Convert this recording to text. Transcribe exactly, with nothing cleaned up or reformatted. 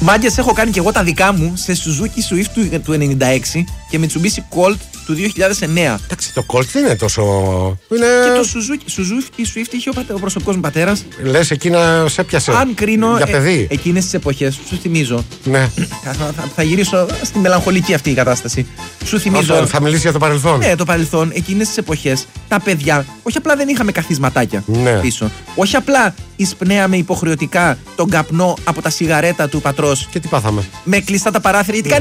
Μάγκες, έχω κάνει και εγώ τα δικά μου σε Suzuki Swift του, του ενενήντα έξι και Mitsubishi Colt του δύο χιλιάδες εννέα. Εντάξει, το Colt δεν είναι τόσο. Είναι... Και το Suzuki, Suzuki Swift είχε ο, πατέ, ο προσωπικός μου πατέρας. Λες, εκείνα σε έπιασε. Αν κρίνω για παιδί. Ε, εκείνες τις εποχές, σου θυμίζω. Ναι. Θα, θα, θα γυρίσω στη μελαγχολική αυτή η κατάσταση. Σου θυμίζω. Όσο, θα μιλήσει για το παρελθόν. Ναι, το παρελθόν, εκείνες τις εποχές, τα παιδιά, όχι απλά δεν είχαμε καθισματάκια ναι. πίσω. Όχι απλά εισπνέαμε υποχρεωτικά τον καπνό από τα σιγαρέτα του πατρός. Και τι πάθαμε. Με κλειστά τα παράθυρα, γιατί